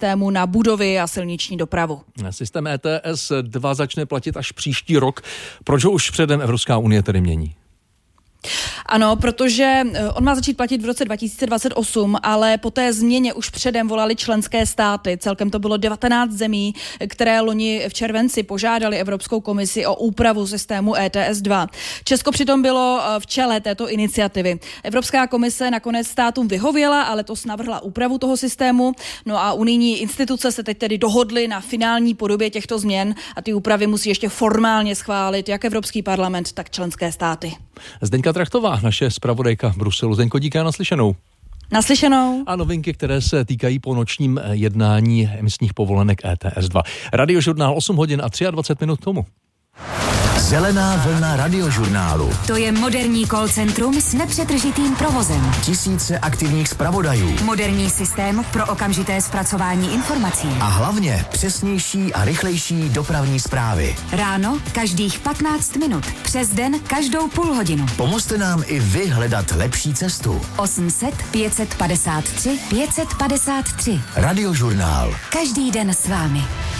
systému na budovy a silniční dopravu. Systém ETS 2 začne platit až příští rok. Proč ho už předem Evropská unie tedy mění? Ano, protože on má začít platit v roce 2028, ale po té změně už předem volali členské státy. Celkem to bylo 19 zemí, které loni v červenci požádali Evropskou komisi o úpravu systému ETS 2. Česko přitom bylo v čele této iniciativy. Evropská komise nakonec státům vyhověla a letos navrhla úpravu toho systému. No a unijní instituce se teď tedy dohodly na finální podobě těchto změn a ty úpravy musí ještě formálně schválit jak Evropský parlament, tak členské státy. Zdeňka Trachtová, naše zpravodajka v Bruselu. Zdeňko, díky a naslyšenou. Naslyšenou. A novinky, které se týkají po nočním jednání emisních povolenek ETS 2. Radiožurnál 8 hodin a 23 minut tomu. Zelená vlna radiožurnálu. To je moderní call centrum s nepřetržitým provozem. Tisíce aktivních zpravodajů. Moderní systém pro okamžité zpracování informací. A hlavně přesnější a rychlejší dopravní zprávy. Ráno každých 15 minut. Přes den každou půl hodinu. Pomozte nám i vy hledat lepší cestu. 800 553 553. Radiožurnál. Každý den s vámi.